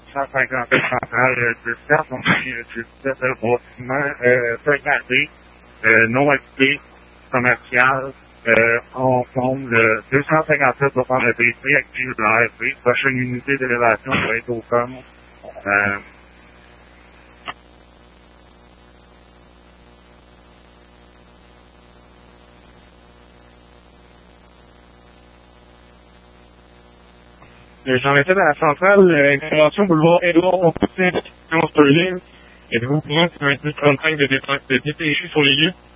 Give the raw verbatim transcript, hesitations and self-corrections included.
cent cinquante-sept centrale euh, dix-sept, on est euh, dix-sept euh, bâtiment euh, fréquenté, euh, non occupé, commercial. Euh, on tombe le deux cent cinquante-sept va prendre le B C, active de l'A R P. Prochaine unité d'élévation va être au com. Euh, J'en étais dans la centrale, euh, intervention boulevard Édouard Montpetit, Sterling. Êtes-vous au courant que c'est un trente-cinq de dépêché sur les lieux?